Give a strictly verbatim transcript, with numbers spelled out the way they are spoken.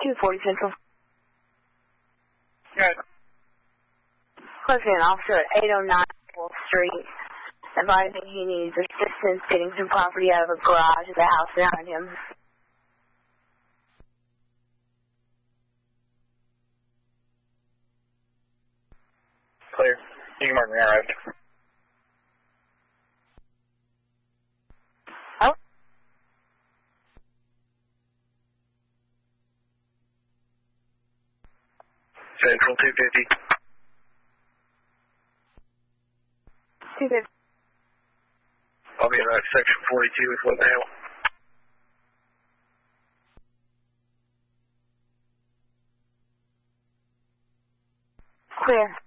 two forty Central. Good. Closing an officer at eight oh nine Wolf Street, advising he needs assistance getting some property out of a garage at the house behind him. Clear. You can mark me arrived. Oh. Central two fifty. two fifty. I'll be at section forty-two with what now? Clear.